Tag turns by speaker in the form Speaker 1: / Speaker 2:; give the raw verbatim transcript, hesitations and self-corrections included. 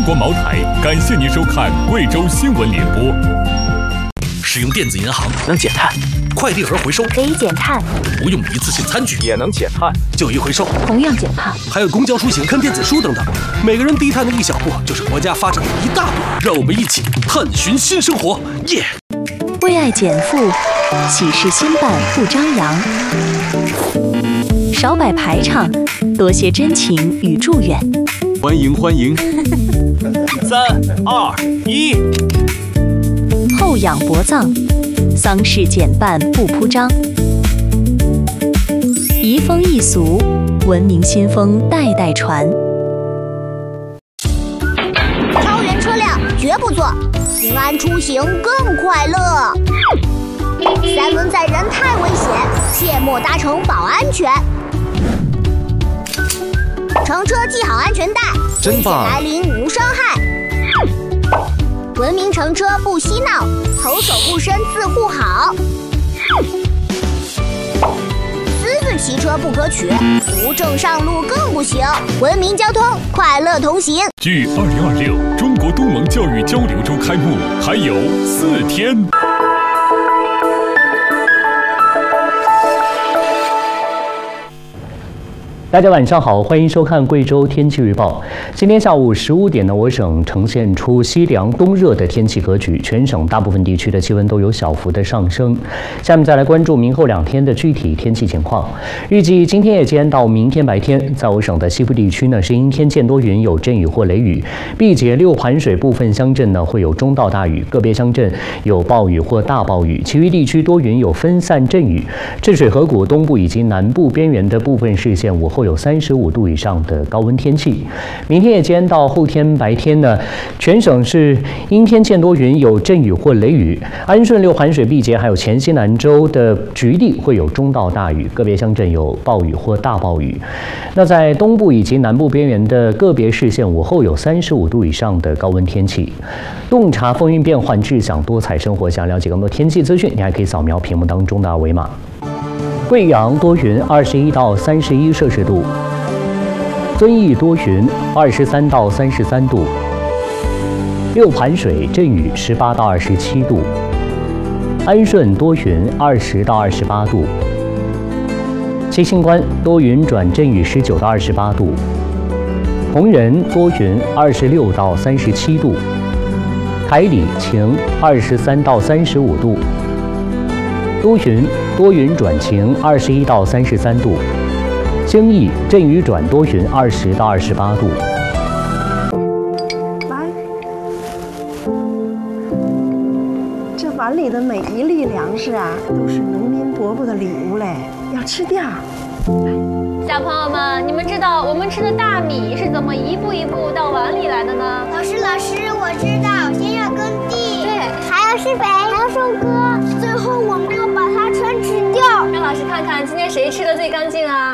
Speaker 1: 国茅台感谢您收看贵州新闻联播。
Speaker 2: 使用电子银行能减碳，快递盒回收
Speaker 3: 可以减碳，
Speaker 2: 不用一次性餐具
Speaker 4: 也能减碳，
Speaker 2: 旧衣回收
Speaker 3: 同样减碳，
Speaker 2: 还有公交出行看电子书等等，每个人低碳的一小步，就是国家发展的一大步。让我们一起探寻新生活，耶！
Speaker 3: 为爱减负，喜事新办不张扬，少摆排场，多些真情与祝愿。
Speaker 4: 欢迎欢迎！
Speaker 2: 三二一。
Speaker 3: 后仰薄葬，丧事简办不铺张。移风易俗，文明新风代代传。
Speaker 5: 超员车辆绝不坐，平安出行更快乐。三轮载人太危险，切莫搭乘保安全。乘车系好安全带，
Speaker 4: 真棒！
Speaker 5: 来临无伤害。文明乘车不嬉闹，投手不伸自护好。私自骑车不可取，无证上路更不行。文明交通，快乐同行。
Speaker 1: 距二零二六中国东盟教育交流周开幕还有四天。
Speaker 6: 大家晚上好，欢迎收看贵州天气预报。今天下午十五点呢，我省呈现出西凉东热的天气格局，全省大部分地区的气温都有小幅的上升。下面再来关注明后两天的具体天气情况。预计今天夜间到明天白天，在我省的西部地区呢是阴天见多云，有阵雨或雷雨。毕节六盘水部分乡镇呢会有中到大雨，个别乡镇有暴雨或大暴雨，其余地区多云有分散阵雨。治水河谷东部以及南部边缘的部分市县午后有三十五度以上的高温天气。明天夜间到后天白天呢，全省是阴天见多云，有阵雨或雷雨。安顺、六盘水、毕节还有黔西南州的局地会有中到大雨，个别乡镇有暴雨或大暴雨。那在东部以及南部边缘的个别市县午后有三十五度以上的高温天气。洞察风云变幻，志享多彩生活。想了解更多天气资讯，你还可以扫描屏幕当中的二维码。贵阳多云，二十一到三十一摄氏度；遵义多云，二十三到三十三度；六盘水阵雨，十八到二十七度；安顺多云，二十到二十八度；七星关多云转阵雨，十九到二十八度；铜仁多云，二十六到三十七度；凯里晴，二十三到三十五度；都匀多云转晴，二十一到三十三度；兴义阵雨转多云，二十到二十八度。
Speaker 7: 来，这碗里的每一粒粮食啊，都是农民伯伯的礼物嘞，要吃掉。
Speaker 8: 小朋友们，你们知道我们吃的大米是怎么一步一步到碗里来的呢？
Speaker 5: 老师，老师，我知道，先要耕地，
Speaker 8: 对，
Speaker 5: 还要施肥，还要收割，最后我们要把它全吃掉。
Speaker 8: 让老师看看今天谁吃的最干净啊？